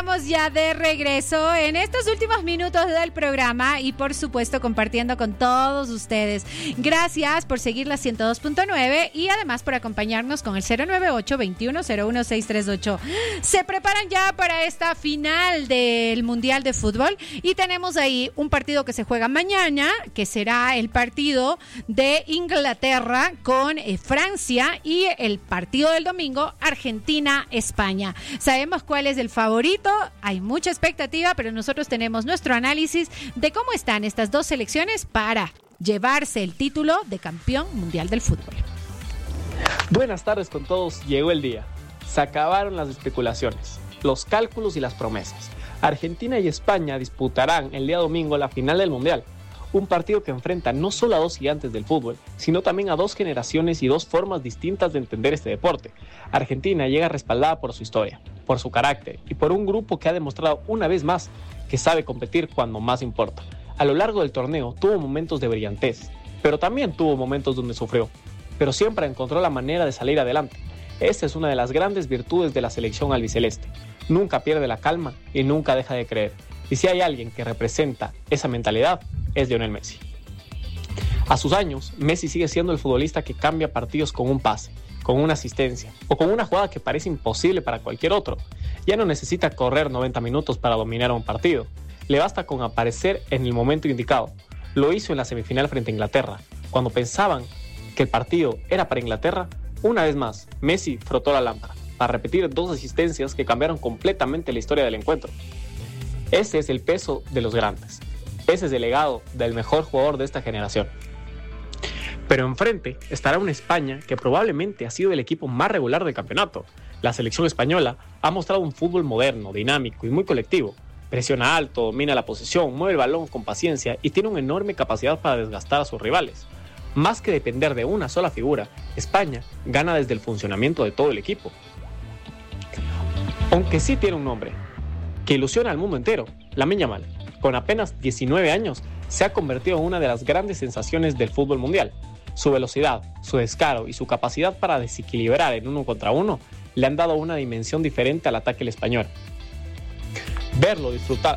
Estamos ya de regreso en estos últimos minutos del programa y por supuesto compartiendo con todos ustedes. Gracias por seguir la 102.9 y además por acompañarnos con el 098-2101-638. Se preparan ya para esta final del Mundial de Fútbol y tenemos ahí un partido que se juega mañana, que será el partido de Inglaterra con Francia, y el partido del domingo, Argentina-España. Sabemos cuál es el favorito. Hay mucha expectativa, pero nosotros tenemos nuestro análisis de cómo están estas dos selecciones para llevarse el título de campeón mundial del fútbol. Buenas tardes con todos, llegó el día. Se acabaron las especulaciones, los cálculos y las promesas. Argentina y España disputarán el día domingo la final del mundial. Un partido que enfrenta no solo a dos gigantes del fútbol, sino también a dos generaciones y dos formas distintas de entender este deporte. Argentina llega respaldada por su historia, por su carácter y por un grupo que ha demostrado una vez más que sabe competir cuando más importa. A lo largo del torneo tuvo momentos de brillantez, pero también tuvo momentos donde sufrió, pero siempre encontró la manera de salir adelante. Esta es una de las grandes virtudes de la selección albiceleste. Nunca pierde la calma y nunca deja de creer. Y si hay alguien que representa esa mentalidad, es Lionel Messi. A sus años, Messi sigue siendo el futbolista que cambia partidos con un pase, con una asistencia o con una jugada que parece imposible para cualquier otro. Ya no necesita correr 90 minutos para dominar un partido. Le basta con aparecer en el momento indicado. Lo hizo en la semifinal frente a Inglaterra. Cuando pensaban que el partido era para Inglaterra, una vez más, Messi frotó la lámpara para repetir dos asistencias que cambiaron completamente la historia del encuentro. Ese es el peso de los grandes. Ese es el legado del mejor jugador de esta generación. Pero enfrente estará una España que probablemente ha sido el equipo más regular del campeonato. La selección española ha mostrado un fútbol moderno, dinámico y muy colectivo. Presiona alto, domina la posesión, mueve el balón con paciencia y tiene una enorme capacidad para desgastar a sus rivales. Más que depender de una sola figura, España gana desde el funcionamiento de todo el equipo. Aunque sí tiene un nombre que ilusiona al mundo entero, Lamine Yamal, con apenas 19 años, se ha convertido en una de las grandes sensaciones del fútbol mundial. Su velocidad, su descaro y su capacidad para desequilibrar en uno contra uno le han dado una dimensión diferente al ataque español. Verlo disfrutar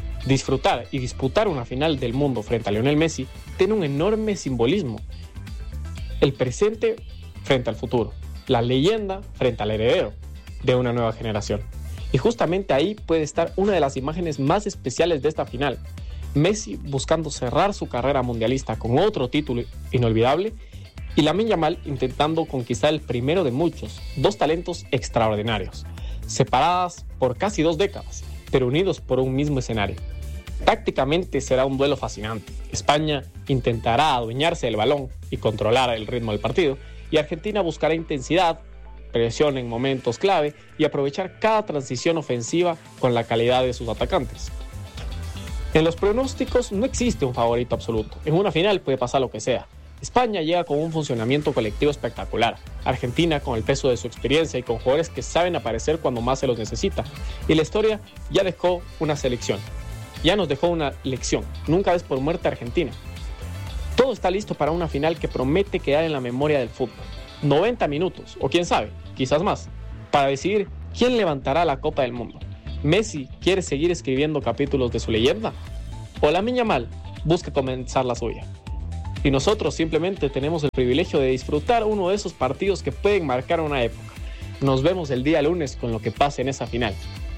y disputar una final del mundo frente a Lionel Messi tiene un enorme simbolismo. El presente frente al futuro, la leyenda frente al heredero de una nueva generación. Y justamente ahí puede estar una de las imágenes más especiales de esta final. Messi buscando cerrar su carrera mundialista con otro título inolvidable y Lamine Yamal intentando conquistar el primero de muchos, dos talentos extraordinarios, separadas por casi 2 décadas, pero unidos por un mismo escenario. Tácticamente será un duelo fascinante. España intentará adueñarse del balón y controlar el ritmo del partido, y Argentina buscará intensidad, presión en momentos clave y aprovechar cada transición ofensiva con la calidad de sus atacantes. En los pronósticos no existe un favorito absoluto. En una final puede pasar lo que sea. España llega con un funcionamiento colectivo espectacular. Argentina con el peso de su experiencia y con jugadores que saben aparecer cuando más se los necesita. Y la historia ya dejó una selección. Ya nos dejó una lección. Nunca des por muerta a Argentina. Todo está listo para una final que promete quedar en la memoria del fútbol. 90 minutos, o quién sabe, quizás más, para decidir quién levantará la Copa del Mundo. ¿Messi quiere seguir escribiendo capítulos de su leyenda? ¿O Lamine Yamal busca comenzar la suya? Y nosotros simplemente tenemos el privilegio de disfrutar uno de esos partidos que pueden marcar una época. Nos vemos el día lunes con lo que pase en esa final.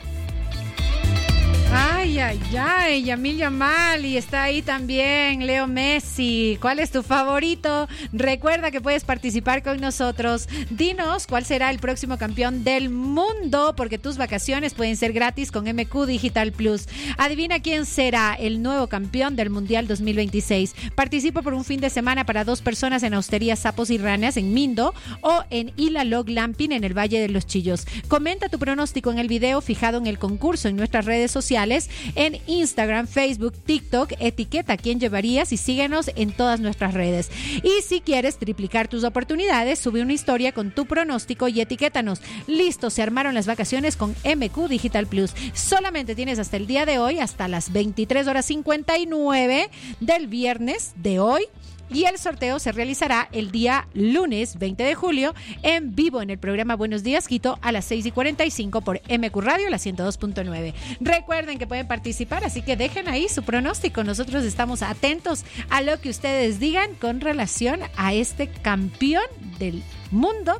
Ay, Lamine Yamal, y está ahí también Leo Messi. ¿Cuál es tu favorito? Recuerda que puedes participar con nosotros. Dinos cuál será el próximo campeón del mundo, porque tus vacaciones pueden ser gratis con MQ Digital Plus. Adivina quién será el nuevo campeón del Mundial 2026. Participa por un fin de semana para 2 personas en Hostería Sapos y Ranas en Mindo o en Ilalog Glamping en el Valle de los Chillos. Comenta tu pronóstico en el video fijado en el concurso en nuestras redes sociales, en Instagram, Facebook, TikTok, etiqueta quién llevarías y síguenos en todas nuestras redes. Y si quieres triplicar tus oportunidades, sube una historia con tu pronóstico y etiquétanos. Listo, se armaron las vacaciones con MQ Digital Plus. Solamente tienes hasta el día de hoy, hasta las 23:59 del viernes de hoy, y el sorteo se realizará el día lunes 20 de julio en vivo en el programa Buenos Días Quito a las 6:45 por MQ Radio, la 102.9. Recuerden que pueden participar, así que dejen ahí su pronóstico. Nosotros estamos atentos a lo que ustedes digan con relación a este campeón del mundo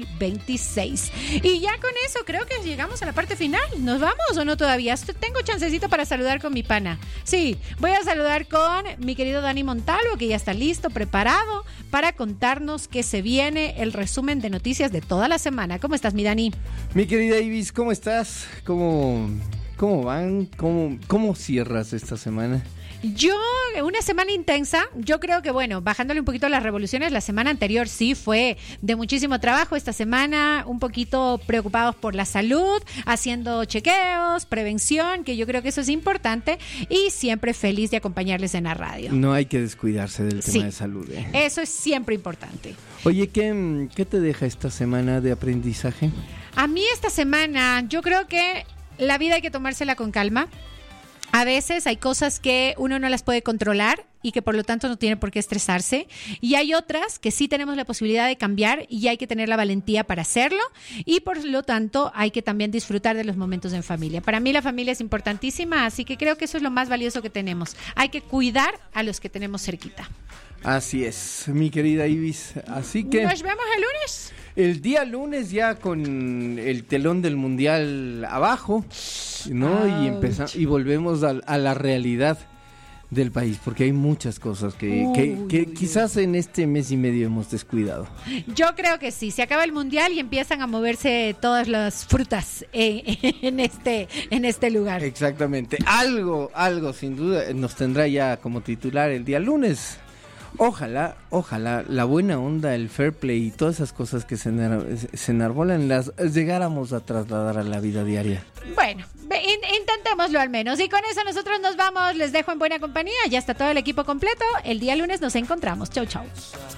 2026. Y ya con eso creo que llegamos a la parte final. ¿Nos vamos o no todavía? Tengo chancecito para saludar con mi pana. Sí, voy a saludar con mi querido Dani Montalvo, que ya está listo, preparado para contarnos qué se viene, el resumen de noticias de toda la semana. ¿Cómo estás, mi Dani? Mi querida Ibis, ¿cómo estás? ¿Cómo van? ¿Cómo cierras esta semana? Yo, una semana intensa, yo creo que bueno, bajándole un poquito las revoluciones, la semana anterior sí fue de muchísimo trabajo, esta semana un poquito preocupados por la salud, haciendo chequeos, prevención, que yo creo que eso es importante y siempre feliz de acompañarles en la radio. No hay que descuidarse del tema de salud. Eso es siempre importante. Oye, ¿qué te deja esta semana de aprendizaje? A mí esta semana, yo creo que la vida hay que tomársela con calma. A veces hay cosas que uno no las puede controlar y que por lo tanto no tiene por qué estresarse. Y hay otras que sí tenemos la posibilidad de cambiar y hay que tener la valentía para hacerlo. Y por lo tanto hay que también disfrutar de los momentos en familia. Para mí la familia es importantísima, así que creo que eso es lo más valioso que tenemos. Hay que cuidar a los que tenemos cerquita. Así es, mi querida Ibis. Así que nos vemos el lunes. El día lunes ya con el telón del mundial abajo, ¿no? Y volvemos a la realidad del país, porque hay muchas cosas que quizás en este mes y medio hemos descuidado. Yo creo que sí, se acaba el mundial y empiezan a moverse todas las frutas en este lugar. Exactamente, algo sin duda nos tendrá ya como titular el día lunes. Ojalá la buena onda, el fair play y todas esas cosas que se enarbolan las llegáramos a trasladar a la vida diaria. Bueno, intentémoslo al menos. Y con eso nosotros nos vamos. Les dejo en buena compañía. Ya está todo el equipo completo. El día lunes nos encontramos. Chau, chau.